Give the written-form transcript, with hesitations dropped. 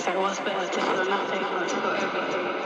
There was but little or nothing, or to go everything.